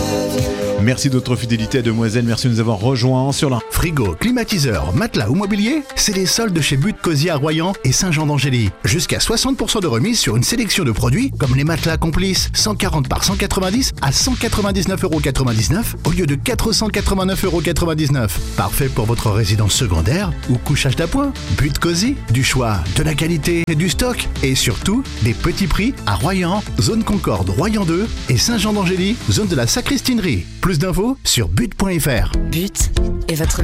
Merci de votre fidélité à Demoiselle, merci de nous avoir rejoints sur la... Frigo, climatiseur, matelas ou mobilier, c'est les soldes chez But Cosy à Royan et Saint-Jean-d'Angély. Jusqu'à 60% de remise sur une sélection de produits comme les matelas Complice 140 par 190 à 199,99€ au lieu de 489,99€. Parfait pour votre résidence secondaire ou couchage d'appoint. But Cosy, du choix, de la qualité, du stock et surtout des petits prix à Royan, zone Concorde Royan 2 et Saint-Jean-d'Angély, zone de la Sacristinerie. Plus d'infos sur but.fr. But est votre